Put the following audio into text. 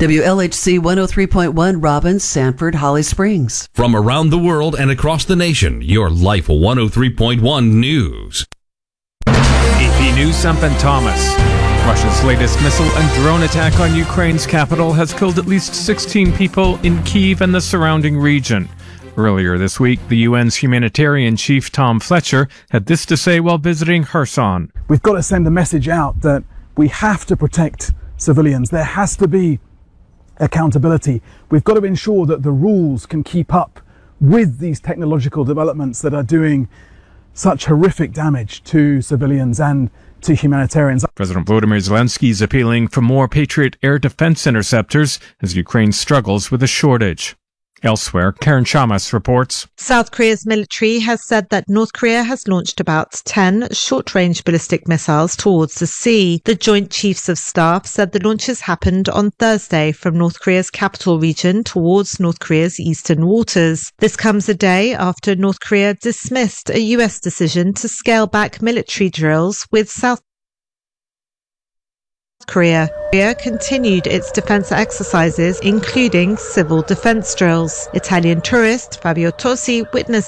WLHC 103.1 Robbins, Sanford, Holly Springs. From around the world and across the nation, your Life 103.1 News. AP News, I'm Ben Thomas. Russia's latest missile and drone attack on Ukraine's capital has killed at least 16 people in Kyiv and the surrounding region. Earlier this week, the UN's humanitarian chief Tom Fletcher had this to say while visiting Kherson. We've got to send a message out that we have to protect civilians. There has to be accountability. We've got to ensure that the rules can keep up with these technological developments that are doing such horrific damage to civilians and to humanitarians. President Volodymyr Zelensky is appealing for more Patriot air defense interceptors as Ukraine struggles with a shortage. Elsewhere, Karen Chamas reports. South Korea's military has said that North Korea has launched about 10 short-range ballistic missiles towards the sea. The Joint Chiefs of Staff said the launches happened on Thursday from North Korea's capital region towards North Korea's eastern waters. This comes a day after North Korea dismissed a US decision to scale back military drills with South Korea. Korea continued its defense exercises, including civil defense drills. Italian tourist Fabio Tosi witnessed